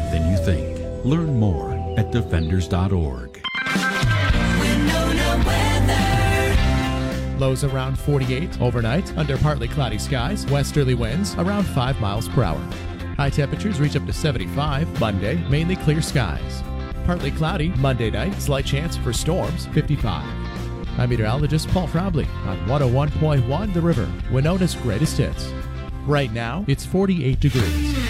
than you think. Learn more at defenders.org. Lows around 48 overnight under partly cloudy skies. Westerly winds around 5 miles per hour. High temperatures reach up to 75 Monday, mainly clear skies. Partly cloudy Monday night, slight chance for storms, 55. I'm meteorologist Paul Frobley on 101.1 The River, Winona's greatest hits. Right now, it's 48 degrees.